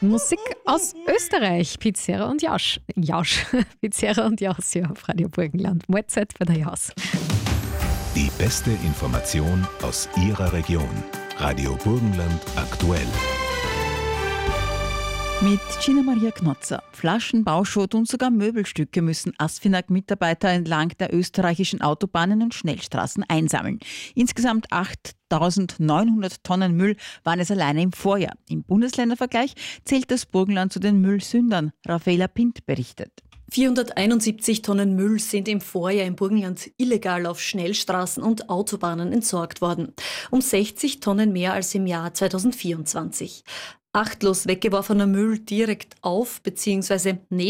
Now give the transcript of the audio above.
Musik aus Österreich. Pizzera und Jausch. Pizzera und Jaus hier auf Radio Burgenland. Mahlzeit bei der Jaus. Die beste Information aus Ihrer Region. Radio Burgenland aktuell. Mit Gina Maria Knotzer. Flaschen, Bauschutt und sogar Möbelstücke müssen ASFINAG-Mitarbeiter entlang der österreichischen Autobahnen und Schnellstraßen einsammeln. Insgesamt 8.900 Tonnen Müll waren es alleine im Vorjahr. Im Bundesländervergleich zählt das Burgenland zu den Müllsündern. Raffaela Pint berichtet. 471 Tonnen Müll sind im Vorjahr im Burgenland illegal auf Schnellstraßen und Autobahnen entsorgt worden. Um 60 Tonnen mehr als im Jahr 2024. Achtlos weggeworfener Müll direkt auf bzw. neben